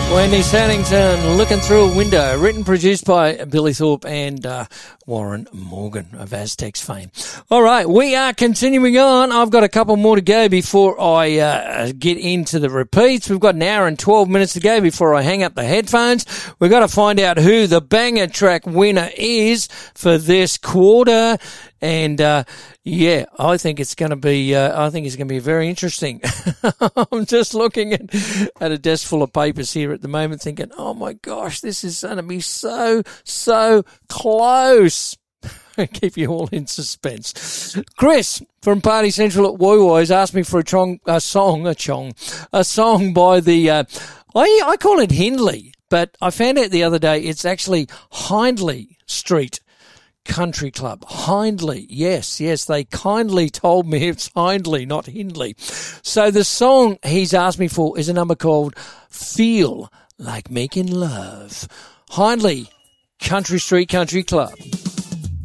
Wendy Sannington, Looking Through a Window, written, produced by Billy Thorpe and Warren Morgan of Aztecs fame. All right, we are continuing on. I've got a couple more to go before I get into the repeats. We've got an hour and 12 minutes to go before I hang up the headphones. We've got to find out who the banger track winner is for this quarter. And, yeah, I think it's going to be very interesting. I'm just looking at a desk full of papers here at the moment thinking, oh my gosh, this is going to be so close. Keep you all in suspense. Chris from Party Central at Woo has asked me for a song by the, I call it Hindley, but I found out the other day it's actually Hindley Street Country Club. Hindley. Yes, they kindly told me it's Hindley, not Hindley. So the song he's asked me for is a number called Feel Like Making Love. Hindley Country Street Country Club.